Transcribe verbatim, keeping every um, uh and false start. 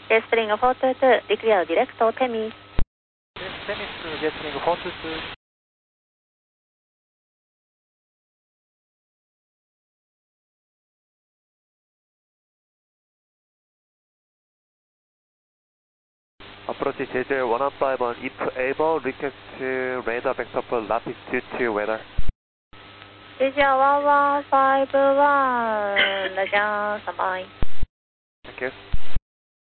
Jetstream four two two, declare direct to Temis. Temis, Jetstream four two two. Approach J J one one five one, if able, request radar vector for latitude to weather. J J one one five one, Roger, standby. Thank you.